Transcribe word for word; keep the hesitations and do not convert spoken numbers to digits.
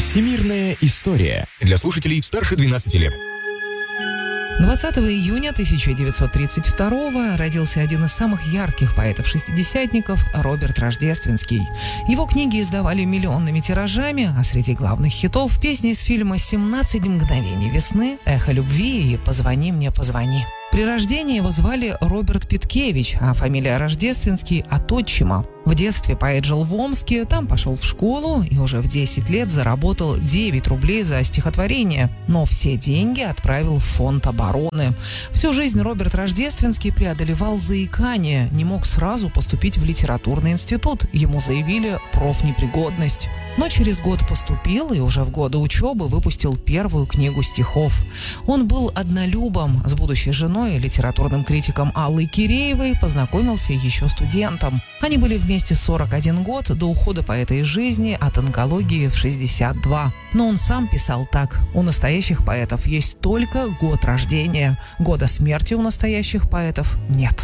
Всемирная история. Для слушателей старше двенадцати лет. двадцатого июня тысяча девятьсот тридцать второго родился один из самых ярких поэтов-шестидесятников Роберт Рождественский. Его книги издавали миллионными тиражами, а среди главных хитов песни из фильма «семнадцать мгновений весны», «Эхо любви» и «Позвони мне, позвони». При рождении его звали Роберт Питкевич, а фамилия Рождественский от отчима. В детстве поэт жил в Омске, там пошел в школу и уже в десять лет заработал девять рублей за стихотворение, но все деньги отправил в фонд обороны. Всю жизнь Роберт Рождественский преодолевал заикание, не мог сразу поступить в литературный институт, ему заявили профнепригодность. Но через год поступил и уже в годы учебы выпустил первую книгу стихов. Он был однолюбом, с будущей женой, литературным критиком Аллой Киреевой, познакомился еще студентом. Они были вместе сорок один год до ухода поэта из жизни от онкологии в шестьдесят два. Но он сам писал так: у настоящих поэтов есть только год рождения, года смерти у настоящих поэтов нет.